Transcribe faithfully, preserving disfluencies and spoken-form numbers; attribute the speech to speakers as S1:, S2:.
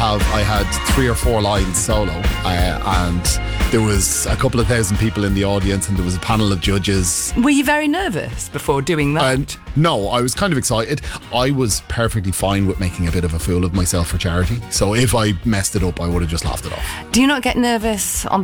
S1: have, I had three or four lines solo, uh, and there was a couple of thousand people in the audience, and there was a panel of judges.
S2: Were you very nervous before doing that?
S1: And no, I was kind of excited. I was perfectly fine with making a bit of a fool of myself for charity. So if I messed it up, I would have just laughed it off.
S2: Do you not get nervous on